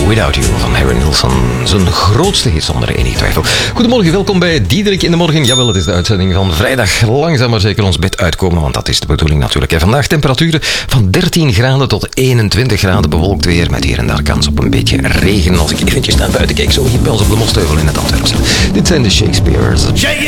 Without You van Harry Nilsson. Zijn grootste hit zonder enige twijfel. Goedemorgen, welkom bij Diederik in de Morgen. Jawel, het is de uitzending van vrijdag. Langzaam maar zeker ons bed uitkomen, want dat is de bedoeling natuurlijk. Vandaag temperaturen van 13 graden tot 21 graden bewolkt weer. Met hier en daar kans op een beetje regen. Als ik eventjes naar buiten kijk, zo hier bij ons op de Mostheuvel in het Antwerpse. Dit zijn de Shakespeares. Shake